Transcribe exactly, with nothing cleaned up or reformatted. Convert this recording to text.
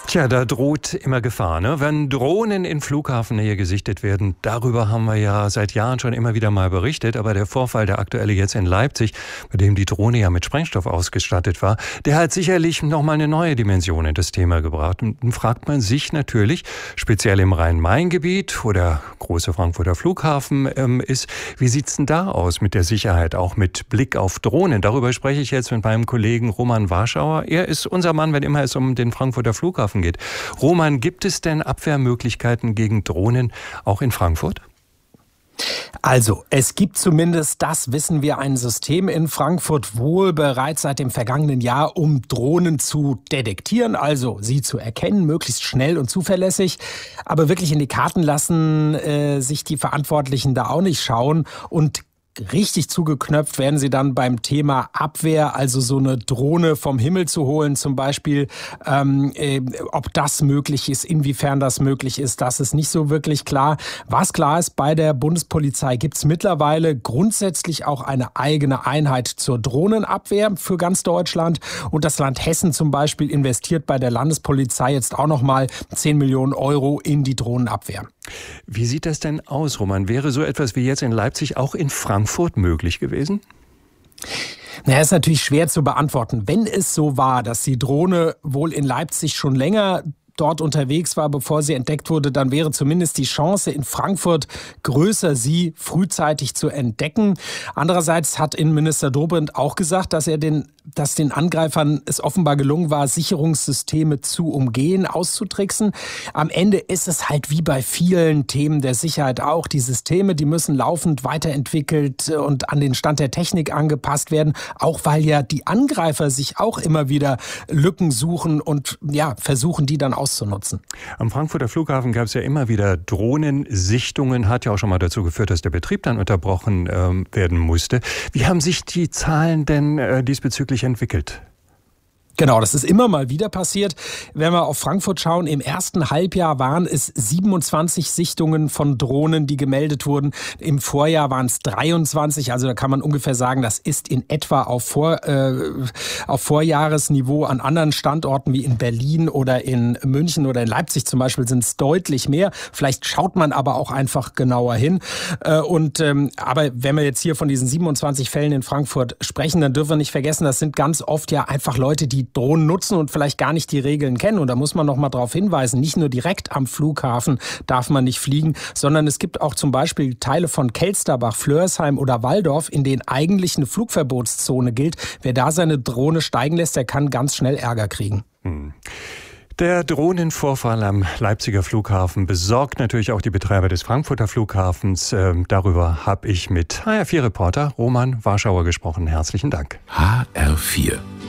Tja, da droht immer Gefahr, ne? Wenn Drohnen in Flughafennähe gesichtet werden, darüber haben wir ja seit Jahren schon immer wieder mal berichtet. Aber der Vorfall, der aktuelle jetzt in Leipzig, bei dem die Drohne ja mit Sprengstoff ausgestattet war, der hat sicherlich nochmal eine neue Dimension in das Thema gebracht. Und dann fragt man sich natürlich, speziell im Rhein-Main-Gebiet, wo der große Frankfurter Flughafen ähm, ist, wie sieht's denn da aus mit der Sicherheit, auch mit Blick auf Drohnen? Darüber spreche ich jetzt mit meinem Kollegen Roman Warschauer. Er ist unser Mann, wenn immer es um den Frankfurter Flughafen geht. Roman, gibt es denn Abwehrmöglichkeiten gegen Drohnen auch in Frankfurt? Also, es gibt zumindest, das wissen wir, ein System in Frankfurt wohl bereits seit dem vergangenen Jahr, um Drohnen zu detektieren, also sie zu erkennen, möglichst schnell und zuverlässig. Aber wirklich in die Karten lassen äh, sich die Verantwortlichen da auch nicht schauen und richtig zugeknöpft werden sie dann beim Thema Abwehr, also so eine Drohne vom Himmel zu holen zum Beispiel. Ähm, äh, ob das möglich ist, inwiefern das möglich ist, das ist nicht so wirklich klar. Was klar ist, bei der Bundespolizei gibt es mittlerweile grundsätzlich auch eine eigene Einheit zur Drohnenabwehr für ganz Deutschland. Und das Land Hessen zum Beispiel investiert bei der Landespolizei jetzt auch nochmal zehn Millionen Euro in die Drohnenabwehr. Wie sieht das denn aus, Roman? Wäre so etwas wie jetzt in Leipzig auch in Frankfurt möglich gewesen? Naja, ist natürlich schwer zu beantworten. Wenn es so war, dass die Drohne wohl in Leipzig schon länger dort unterwegs war, bevor sie entdeckt wurde, dann wäre zumindest die Chance in Frankfurt größer, sie frühzeitig zu entdecken. Andererseits hat Innenminister Dobrindt auch gesagt, dass er den, dass den Angreifern es offenbar gelungen war, Sicherungssysteme zu umgehen, auszutricksen. Am Ende ist es halt wie bei vielen Themen der Sicherheit auch. Die Systeme, die müssen laufend weiterentwickelt und an den Stand der Technik angepasst werden, auch weil ja die Angreifer sich auch immer wieder Lücken suchen und ja, versuchen, die dann auszunutzen. Am Frankfurter Flughafen gab es ja immer wieder Drohnensichtungen, hat ja auch schon mal dazu geführt, dass der Betrieb dann unterbrochen äh, werden musste. Wie haben sich die Zahlen denn äh, diesbezüglich entwickelt? Genau, das ist immer mal wieder passiert. Wenn wir auf Frankfurt schauen, im ersten Halbjahr waren es siebenundzwanzig Sichtungen von Drohnen, die gemeldet wurden. Im Vorjahr waren es dreiundzwanzig. Also da kann man ungefähr sagen, das ist in etwa auf, Vor, äh, auf Vorjahresniveau. An anderen Standorten wie in Berlin oder in München oder in Leipzig zum Beispiel sind es deutlich mehr. Vielleicht schaut man aber auch einfach genauer hin. Äh, und, ähm, aber wenn wir jetzt hier von diesen siebenundzwanzig Fällen in Frankfurt sprechen, dann dürfen wir nicht vergessen, das sind ganz oft ja einfach Leute, die Drohnen nutzen und vielleicht gar nicht die Regeln kennen. Und da muss man noch mal darauf hinweisen, nicht nur direkt am Flughafen darf man nicht fliegen, sondern es gibt auch zum Beispiel Teile von Kelsterbach, Flörsheim oder Walldorf, in denen eigentlich eine Flugverbotszone gilt. Wer da seine Drohne steigen lässt, der kann ganz schnell Ärger kriegen. Hm. Der Drohnenvorfall am Leipziger Flughafen besorgt natürlich auch die Betreiber des Frankfurter Flughafens. Ähm, darüber habe ich mit H R vier Reporter Roman Warschauer gesprochen. Herzlichen Dank. H R vier